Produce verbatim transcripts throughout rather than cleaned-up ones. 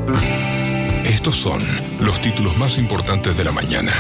Estos son los títulos más importantes de la mañana.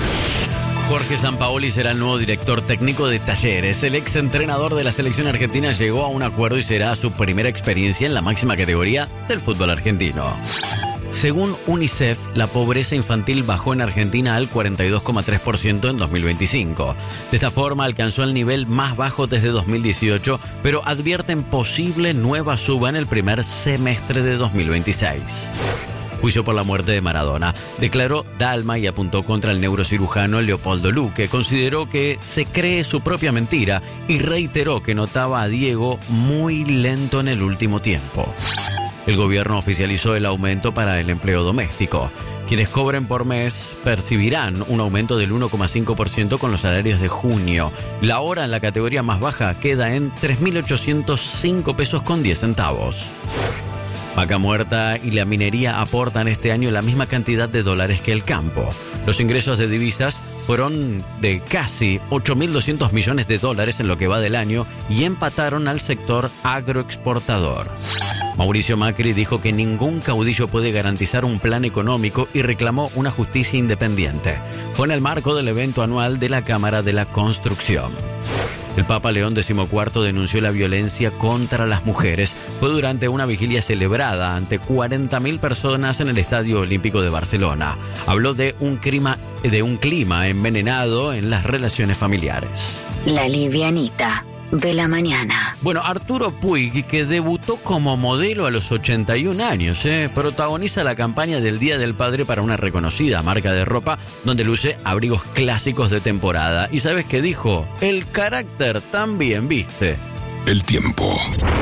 Jorge Sampaoli será el nuevo director técnico de Talleres. El exentrenador de la selección argentina llegó a un acuerdo y será su primera experiencia en la máxima categoría del fútbol argentino. Según UNICEF, la pobreza infantil bajó en Argentina al cuarenta y dos coma tres por ciento en dos mil veinticinco. De esta forma alcanzó el nivel más bajo desde dos mil dieciocho, pero advierten posible nueva suba en el primer semestre de dos mil veintiséis. Juicio por la muerte de Maradona. Declaró Dalma y apuntó contra el neurocirujano Leopoldo Luque. Consideró que se cree su propia mentira y reiteró que notaba a Diego muy lento en el último tiempo. El gobierno oficializó el aumento para el empleo doméstico. Quienes cobren por mes percibirán un aumento del uno coma cinco por ciento con los salarios de junio. La hora en la categoría más baja queda en tres mil ochocientos cinco pesos con diez centavos. Vaca Muerta y la minería aportan este año la misma cantidad de dólares que el campo. Los ingresos de divisas fueron de casi ocho mil doscientos millones de dólares en lo que va del año y empataron al sector agroexportador. Mauricio Macri dijo que ningún caudillo puede garantizar un plan económico y reclamó una justicia independiente. Fue en el marco del evento anual de la Cámara de la Construcción. El Papa León decimocuarto denunció la violencia contra las mujeres. Fue durante una vigilia celebrada ante cuarenta mil personas en el Estadio Olímpico de Barcelona. Habló de un clima, de un clima envenenado en las relaciones familiares. La livianita de la mañana. Bueno, Arturo Puig, que debutó como modelo a los ochenta y un años, ¿eh? protagoniza la campaña del Día del Padre para una reconocida marca de ropa donde luce abrigos clásicos de temporada. ¿Y sabes qué dijo? El carácter también, ¿viste? El tiempo.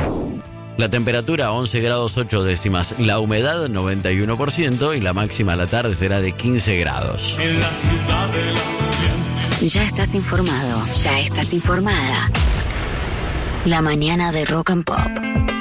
La temperatura once grados ocho décimas, la humedad noventa y uno por ciento y la máxima a la tarde será de quince grados. En la ciudad de la... Ya estás informado, ya estás informada. La mañana de Rock and Pop.